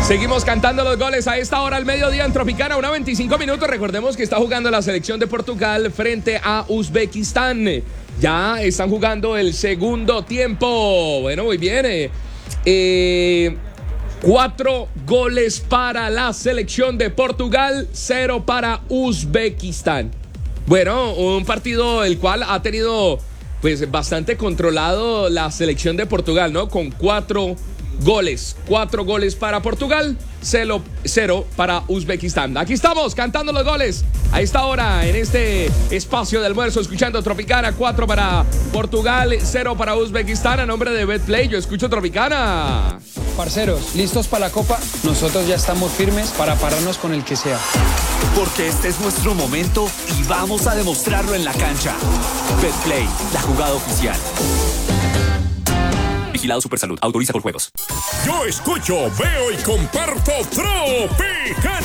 Seguimos cantando los goles a esta hora al mediodía en Tropicana, 1:25 minutos. Recordemos que está jugando la selección de Portugal frente a Uzbekistán. Ya están jugando el segundo tiempo. Bueno, muy bien. 4 goles para la selección de Portugal, 0 para Uzbekistán. Bueno, un partido el cual ha tenido pues bastante controlado la selección de Portugal, ¿no? Con 4 goles para Portugal, 0 para Uzbekistán. Aquí estamos cantando los goles a esta hora en este espacio de almuerzo, escuchando Tropicana. 4 para Portugal, 0 para Uzbekistán. A nombre de Betplay, yo escucho Tropicana. Parceros, ¿listos para la Copa? Nosotros ya estamos firmes para pararnos con el que sea. Porque este es nuestro momento y vamos a demostrarlo en la cancha. Betplay, la jugada oficial. Vigilado Supersalud. Autoriza por juegos. Yo escucho, veo y comparto Tropicana.